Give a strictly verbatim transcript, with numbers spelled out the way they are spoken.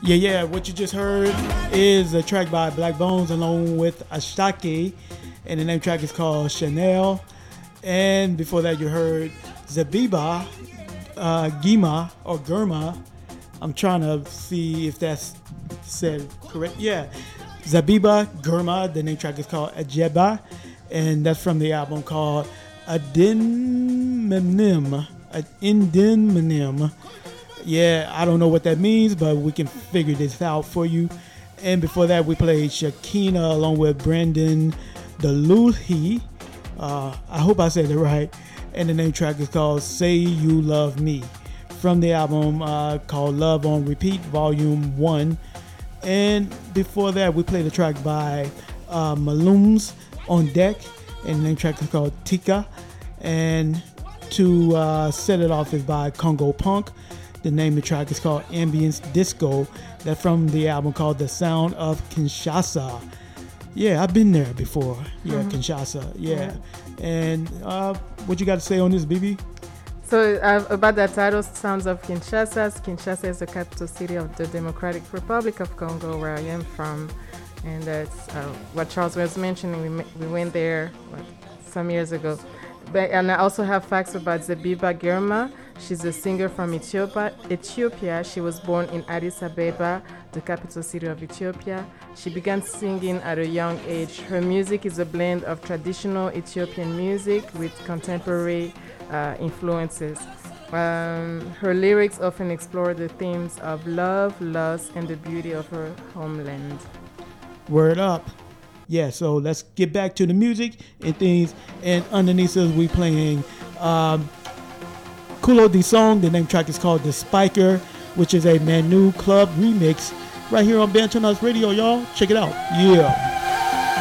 Yeah, yeah. What you just heard is a track by Black Bones along with Ashake, and the name track is called Chanel. And before that, you heard Zabiba, uh, Gima or Germa. I'm trying to see if that's said correct. Yeah, Zabiba Germa. The name track is called Ajeba, and that's from the album called Adinmenim. Adinmenim. Yeah, I don't know what that means, but we can figure this out for you. And before that, we played Shakina along with Brandon Deluhi. Uh, I hope I said it right. And the name track is called Say You Love Me from the album uh, called Love on Repeat, Volume one. And before that, we played a track by uh, Maloons on Deck. And the name track is called Tika. And to uh, set it off is by Congo Punk. The name of the track is called Ambience Disco. That's from the album called The Sound of Kinshasa. Yeah, I've been there before. Yeah, mm-hmm. Kinshasa. Yeah. Mm-hmm. And uh, what you got to say on this, B B? So uh, about that title, Sounds of Kinshasa. Kinshasa is the capital city of the Democratic Republic of Congo, where I am from. And that's uh, what Charles was mentioning. We, we went there what, some years ago. But, and I also have facts about Zabiba Girma. She's a singer from Ethiopia. Ethiopia. She was born in Addis Ababa, the capital city of Ethiopia. She began singing at a young age. Her music is a blend of traditional Ethiopian music with contemporary uh, influences. Um, her lyrics often explore the themes of love, loss, and the beauty of her homeland. Word up. Yeah, so let's get back to the music and things. And underneath us, we playing um, Kulo D Song. The name track is called The Spiker, which is a Manu Club remix right here on Bantonas Radio, y'all. Check it out. Yeah.